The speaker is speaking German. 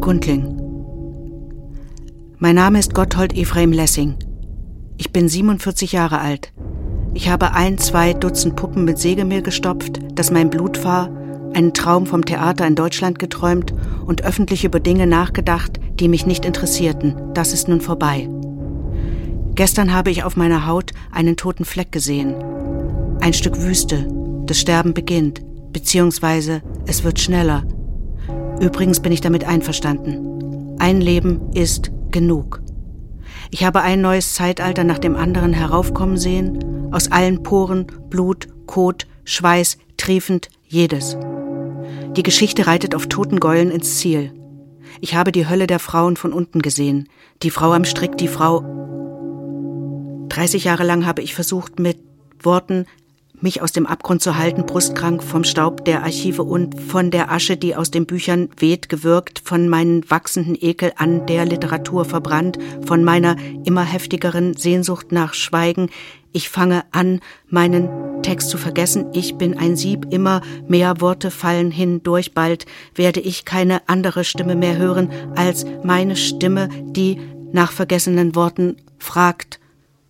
Gundling. Mein Name ist Gotthold Ephraim Lessing. Ich bin 47 Jahre alt. Ich habe 2 Dutzend Puppen mit Sägemehl gestopft, das mein Blut war, einen Traum vom Theater in Deutschland geträumt und öffentlich über Dinge nachgedacht, die mich nicht interessierten. Das ist nun vorbei. Gestern habe ich auf meiner Haut einen toten Fleck gesehen. Ein Stück Wüste. Das Sterben beginnt, beziehungsweise es wird schneller. Übrigens bin ich damit einverstanden. Ein Leben ist genug. Ich habe ein neues Zeitalter nach dem anderen heraufkommen sehen, aus allen Poren, Blut, Kot, Schweiß, triefend, jedes. Die Geschichte reitet auf toten Gäulen ins Ziel. Ich habe die Hölle der Frauen von unten gesehen, die Frau am Strick, die Frau... 30 Jahre lang habe ich versucht, mit Worten mich aus dem Abgrund zu halten, brustkrank vom Staub der Archive und von der Asche, die aus den Büchern weht, gewürgt, von meinem wachsenden Ekel an der Literatur verbrannt, von meiner immer heftigeren Sehnsucht nach Schweigen. Ich fange an, meinen Text zu vergessen. Ich bin ein Sieb, immer mehr Worte fallen hindurch. Bald werde ich keine andere Stimme mehr hören als meine Stimme, die nach vergessenen Worten fragt.